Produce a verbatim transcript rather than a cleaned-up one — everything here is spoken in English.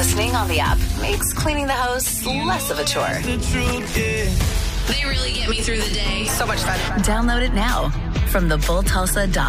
Listening on the app makes cleaning the house less of a chore. They really get me through the day. So much fun. Download it now from the bull tulsa dot